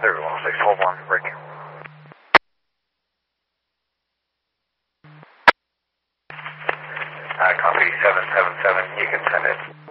There, 106, hold on, break. Copy 777, you can send it.